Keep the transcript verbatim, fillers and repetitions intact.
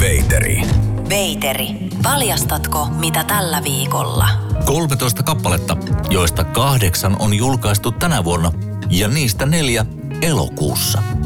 Veiteri. Veiteri. Paljastatko, mitä tällä viikolla? kolmetoista kappaletta, joista kahdeksan on julkaistu tänä vuonna ja niistä neljä elokuussa.